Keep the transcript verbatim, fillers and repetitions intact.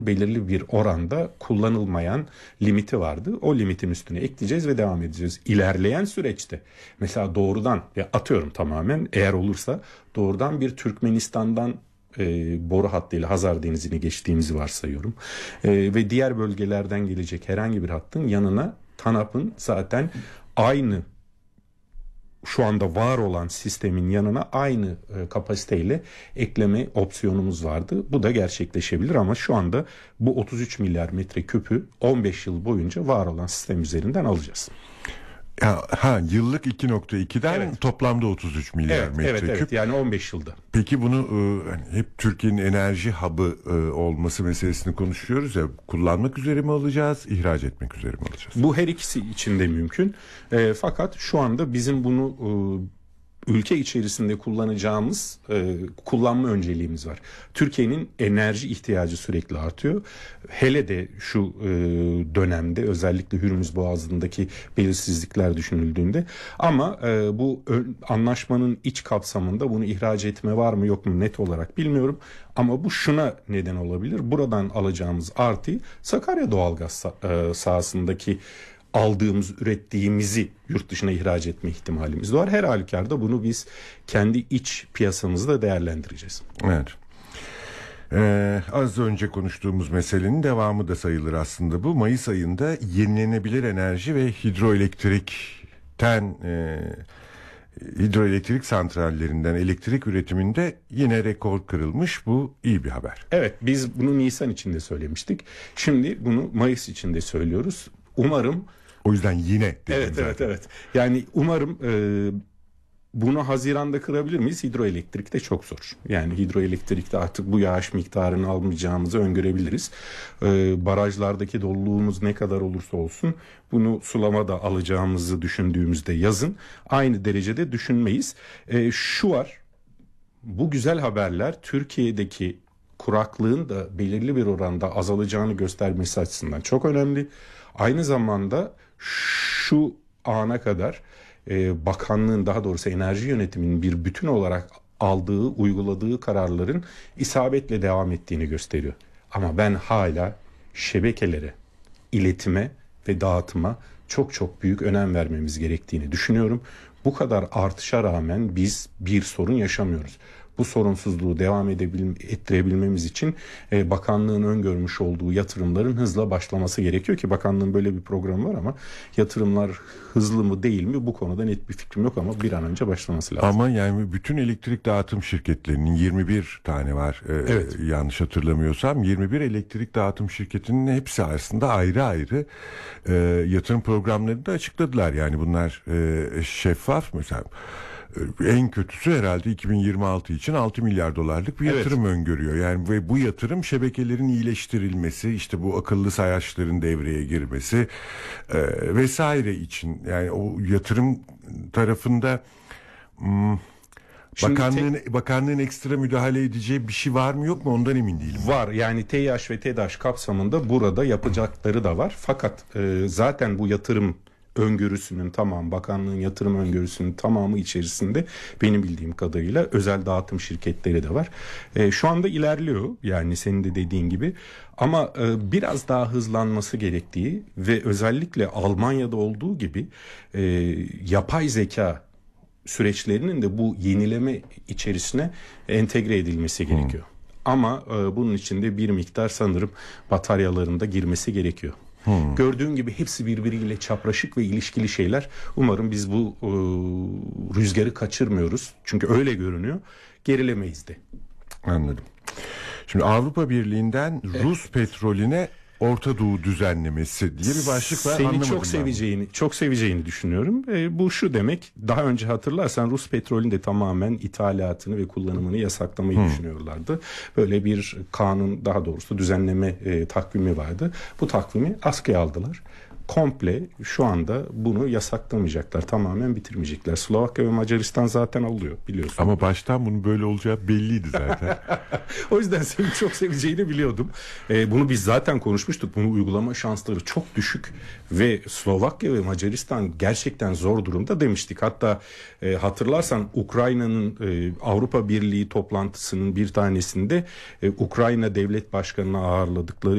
belirli bir oranda kullanılmayan limiti vardı. O limitin üstüne ekleyeceğiz ve devam edeceğiz. İlerleyen süreçte mesela doğrudan, ya atıyorum tamamen, eğer olursa doğrudan bir Türkmenistan'dan e, boru hattıyla Hazar Denizi'ni geçtiğimizi varsayıyorum. E, ve diğer bölgelerden gelecek herhangi bir hattın yanına TANAP'ın zaten aynı şu anda var olan sistemin yanına aynı e, kapasiteyle ekleme opsiyonumuz vardı. Bu da gerçekleşebilir ama şu anda bu otuz üç milyar metreküpü on beş yıl boyunca var olan sistem üzerinden alacağız. Ha, ha yıllık iki nokta iki'den Evet. toplamda otuz üç milyar Evet, metreküp. evet, evet. Yani on beş yılda. Peki bunu e, hani hep Türkiye'nin enerji hub'ı e, olması meselesini konuşuyoruz ya, kullanmak üzere mi alacağız, ihraç etmek üzere mi alacağız? Bu her ikisi için de mümkün. E, fakat şu anda bizim bunu e, ülke içerisinde kullanacağımız e, kullanma önceliğimiz var. Türkiye'nin enerji ihtiyacı sürekli artıyor. Hele de şu e, dönemde özellikle Hürmüz Boğazı'ndaki belirsizlikler düşünüldüğünde, ama e, bu ö, anlaşmanın iç kapsamında bunu ihraç etme var mı yok mu net olarak bilmiyorum. Ama bu şuna neden olabilir. Buradan alacağımız artıyı Sakarya doğalgaz sah- e, sahasındaki aldığımız, ürettiğimizi yurt dışına ihraç etme ihtimalimiz var. Her halükarda bunu biz kendi iç piyasamızda değerlendireceğiz. Evet. Ee, az önce konuştuğumuz meselenin devamı da sayılır aslında bu. Mayıs ayında yenilenebilir enerji ve hidroelektrikten e, hidroelektrik santrallerinden elektrik üretiminde yine rekor kırılmış. Bu iyi bir haber. Evet, biz bunu Nisan içinde söylemiştik. Şimdi bunu Mayıs içinde söylüyoruz. Umarım. O yüzden yine dedim Evet, zaten. evet, evet. Yani umarım e, bunu Haziran'da kırabilir miyiz? Hidroelektrikte çok zor. Yani hidroelektrikte artık bu yağış miktarını almayacağımızı öngörebiliriz. E, barajlardaki doluluğumuz ne kadar olursa olsun bunu sulamada alacağımızı düşündüğümüzde yazın aynı derecede düşünmeyiz. E, şu var, bu güzel haberler Türkiye'deki kuraklığın da belirli bir oranda azalacağını göstermesi açısından çok önemli. Aynı zamanda şu ana kadar e, bakanlığın, daha doğrusu enerji yönetiminin bir bütün olarak aldığı, uyguladığı kararların isabetle devam ettiğini gösteriyor. Ama ben hala şebekelere, iletime ve dağıtıma çok çok büyük önem vermemiz gerektiğini düşünüyorum. Bu kadar artışa rağmen biz bir sorun yaşamıyoruz. Bu sorunsuzluğu devam edebil- ettirebilmemiz için e, bakanlığın öngörmüş olduğu yatırımların hızla başlaması gerekiyor ki bakanlığın böyle bir programı var ama yatırımlar hızlı mı değil mi bu konuda net bir fikrim yok ama bir an önce başlaması lazım. Ama yani bütün elektrik dağıtım şirketlerinin yirmi bir tane var. Ee, Evet. Yanlış hatırlamıyorsam yirmi bir elektrik dağıtım şirketinin hepsi arasında ayrı ayrı e, yatırım programlarını da açıkladılar. Yani bunlar e, şeffaf mesela. En kötüsü herhalde iki bin yirmi altı için altı milyar dolarlık bir yatırım evet. öngörüyor. Yani ve bu yatırım şebekelerin iyileştirilmesi, işte bu akıllı sayaçların devreye girmesi e, vesaire için. Yani o yatırım tarafında hmm, bakanlığın te- bakanlığın ekstra müdahale edeceği bir şey var mı yok mu ondan emin değilim. Var, yani TİH ve TEDAŞ kapsamında burada yapacakları da var. Fakat e, zaten bu yatırım öngörüsünün tamam, bakanlığın yatırım öngörüsünün tamamı içerisinde benim bildiğim kadarıyla özel dağıtım şirketleri de var. E, şu anda ilerliyor yani senin de dediğin gibi ama e, biraz daha hızlanması gerektiği ve özellikle Almanya'da olduğu gibi e, yapay zeka süreçlerinin de bu yenileme içerisine entegre edilmesi gerekiyor. Hmm. Ama e, bunun için de bir miktar sanırım bataryaların da girmesi gerekiyor. Hmm. Gördüğün gibi hepsi birbiriyle çapraşık ve ilişkili şeyler. Umarım biz bu e, rüzgarı kaçırmıyoruz. Çünkü öyle görünüyor. Gerilemeyiz de. Anladım. Şimdi Avrupa Birliği'nden evet. Rus petrolüne Orta Doğu düzenlemesi diye bir başlık var. Seni çok seveceğini, çok seveceğini düşünüyorum. E, bu şu demek, daha önce hatırlarsan Rus petrolün de tamamen ithalatını ve kullanımını yasaklamayı hmm. düşünüyorlardı. Böyle bir kanun, daha doğrusu düzenleme e, takvimi vardı. Bu takvimi askıya aldılar. Komple şu anda bunu yasaklamayacaklar. Tamamen bitirmeyecekler. Slovakya ve Macaristan zaten alıyor biliyorsun. Ama baştan bunun böyle olacağı belliydi zaten. O yüzden seni çok seveceğini biliyordum. Ee, bunu biz zaten konuşmuştuk. Bunu uygulama şansları çok düşük. Ve Slovakya ve Macaristan gerçekten zor durumda demiştik. Hatta e, hatırlarsan Ukrayna'nın e, Avrupa Birliği toplantısının bir tanesinde e, Ukrayna Devlet Başkanı'nı ağırladıkları